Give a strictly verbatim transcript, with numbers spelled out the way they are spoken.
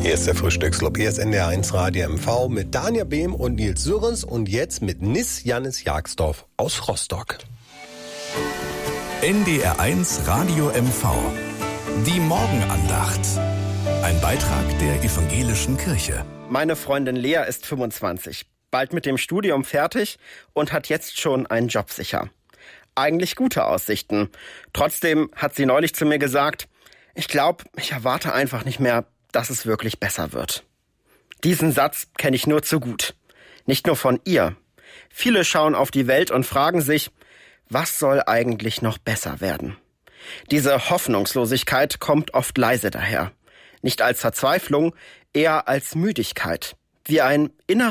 Hier ist der Frühstücksclub, hier ist N D R eins Radio M V mit Dania Behm und Nils Sürens und jetzt mit Nis Jannis Jagsdorf aus Rostock. N D R eins Radio M V. Die Morgenandacht. Ein Beitrag der Evangelischen Kirche. Meine Freundin Lea ist fünfundzwanzig, bald mit dem Studium fertig und hat jetzt schon einen Job sicher. Eigentlich gute Aussichten. Trotzdem hat sie neulich zu mir gesagt, ich glaube, ich erwarte einfach nicht mehr, dass es wirklich besser wird. Diesen Satz kenne ich nur zu gut. Nicht nur von ihr. Viele schauen auf die Welt und fragen sich, was soll eigentlich noch besser werden? Diese Hoffnungslosigkeit kommt oft leise daher. Nicht als Verzweiflung, eher als Müdigkeit. Wie ein innerer